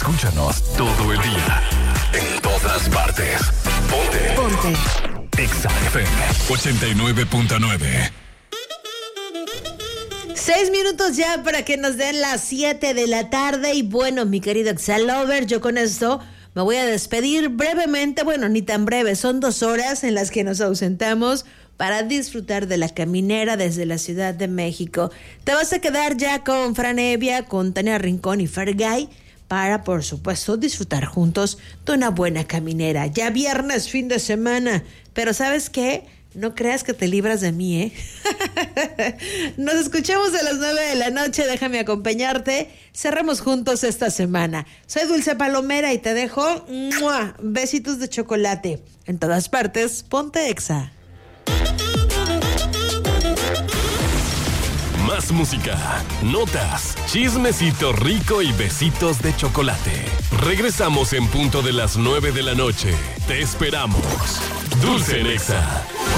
Escúchanos todo el día, en todas partes. Ponte. Exa FM 89.9. 6 minutos ya para que nos den las 7 de la tarde. Y bueno, mi querido Exalover, yo con esto me voy a despedir brevemente. Bueno, ni tan breve, son 2 horas en las que nos ausentamos para disfrutar de la caminera desde la Ciudad de México. Te vas a quedar ya con Fran Evia, con Tania Rincón y Fergay para, por supuesto, disfrutar juntos de una buena caminera. Ya viernes, fin de semana. Pero ¿sabes qué? No creas que te libras de mí, ¿eh? Nos escuchamos a las 9 de la noche. Déjame acompañarte. Cerramos juntos esta semana. Soy Dulce Palomera y te dejo ¡mua! Besitos de chocolate. En todas partes, ponte Exa. Más música, notas, chismecito rico y besitos de chocolate. Regresamos en punto de las 9 de la noche. Te esperamos. Dulce en Exa.